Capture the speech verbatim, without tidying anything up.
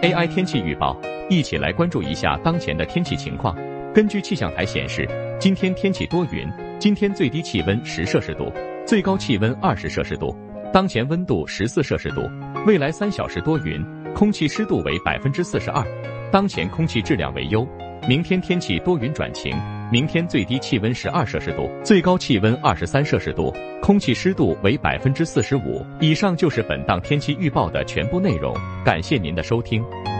A I 天气预报，一起来关注一下当前的天气情况。根据气象台显示，今天天气多云，今天最低气温十摄氏度，最高气温二十摄氏度，当前温度十四摄氏度。未来三小时多云，空气湿度为百分之四十二，当前空气质量为优。明天天气多云转晴，明天最低气温十二摄氏度，最高气温二十三摄氏度，空气湿度为百分之四十五。以上就是本档天气预报的全部内容，感谢您的收听。